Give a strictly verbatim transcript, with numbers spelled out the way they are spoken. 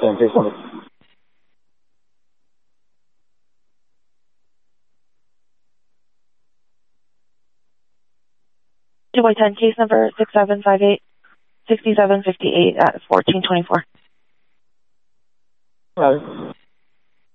ten, case number. two by ten, case number six seven five eight, six seven five eight at fourteen twenty-four. All right.